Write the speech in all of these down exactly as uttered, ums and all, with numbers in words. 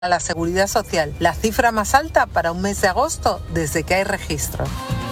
a la Seguridad Social, la cifra más alta para un mes de agosto desde que hay registro.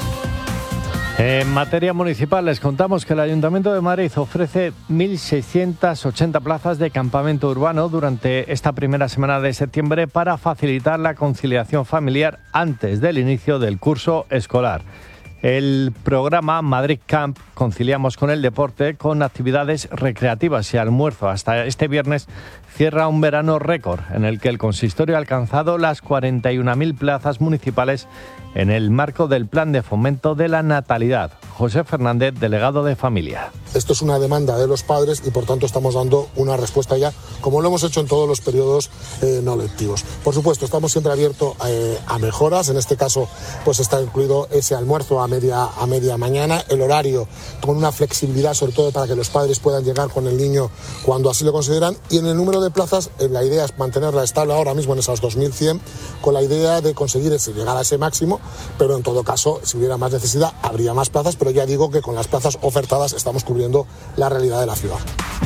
En materia municipal les contamos que el Ayuntamiento de Madrid ofrece mil seiscientas ochenta plazas de campamento urbano durante esta primera semana de septiembre para facilitar la conciliación familiar antes del inicio del curso escolar. El programa Madrid Camp Conciliamos con el Deporte, con actividades recreativas y almuerzo hasta este viernes, cierra un verano récord en el que el consistorio ha alcanzado las cuarenta y una mil plazas municipales en el marco del Plan de Fomento de la Natalidad. José Fernández, delegado de Familia. Esto es una demanda de los padres y por tanto estamos dando una respuesta ya, como lo hemos hecho en todos los periodos eh, no lectivos. Por supuesto, estamos siempre abiertos eh, a mejoras. En este caso, pues está incluido ese almuerzo a media, a media mañana, el horario con una flexibilidad, sobre todo para que los padres puedan llegar con el niño cuando así lo consideran. Y en el número de plazas, eh, la idea es mantenerla estable ahora mismo en esas dos mil cien, con la idea de conseguir ese, llegar a ese máximo, pero en todo caso, si hubiera más necesidad, habría más plazas, pero ya digo que con las plazas ofertadas estamos cubriendo la realidad de la ciudad.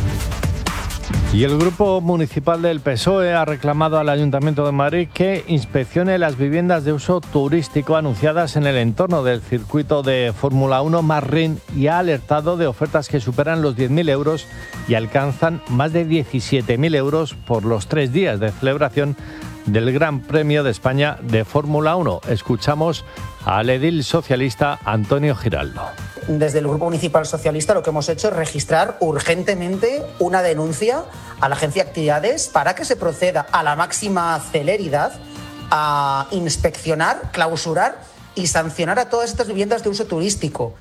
Y el Grupo Municipal del P S O E ha reclamado al Ayuntamiento de Madrid que inspeccione las viviendas de uso turístico anunciadas en el entorno del circuito de Fórmula uno Marrín y ha alertado de ofertas que superan los diez mil euros y alcanzan más de diecisiete mil euros por los tres días de celebración del Gran Premio de España de Fórmula uno. Escuchamos al edil socialista Antonio Giraldo. Desde el Grupo Municipal Socialista lo que hemos hecho es registrar urgentemente una denuncia a la Agencia de Actividades para que se proceda a la máxima celeridad a inspeccionar, clausurar y sancionar a todas estas viviendas de uso turístico.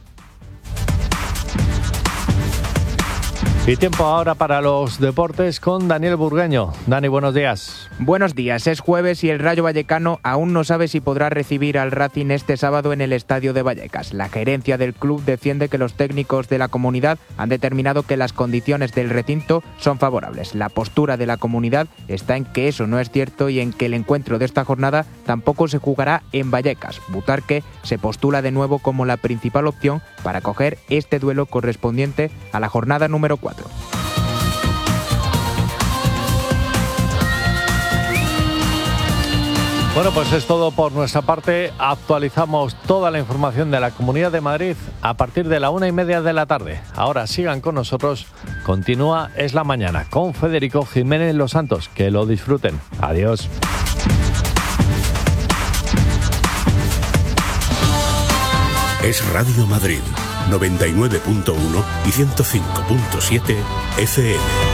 Y tiempo ahora para los deportes con Daniel Burgueño. Dani, buenos días. Buenos días, es jueves y el Rayo Vallecano aún no sabe si podrá recibir al Racing este sábado en el estadio de Vallecas. La gerencia del club defiende que los técnicos de la comunidad han determinado que las condiciones del recinto son favorables. La postura de la comunidad está en que eso no es cierto y en que el encuentro de esta jornada tampoco se jugará en Vallecas. Butarque se postula de nuevo como la principal opción para coger este duelo correspondiente a la jornada número cuatro. Bueno, pues es todo por nuestra parte. Actualizamos toda la información de la Comunidad de Madrid a partir de la una y media de la tarde. Ahora sigan con nosotros. Continúa Es la Mañana con Federico Jiménez Los Santos. Que lo disfruten. Adiós. Es Radio Madrid, noventa y nueve punto uno y ciento cinco punto siete F M.